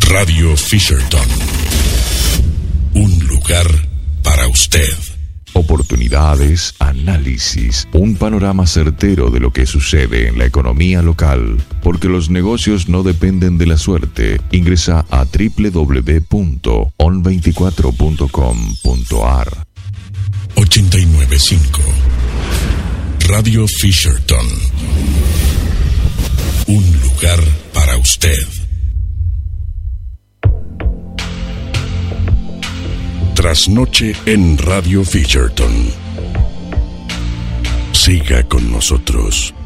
Radio Fisherton. Un lugar para usted. Oportunidades, análisis, un panorama certero de lo que sucede en la economía local, porque los negocios no dependen de la suerte. Ingresa a www.on24.com.ar. 89.5 Radio Fisherton. Un lugar para usted. Trasnoche en Radio Fisherton. Siga con nosotros.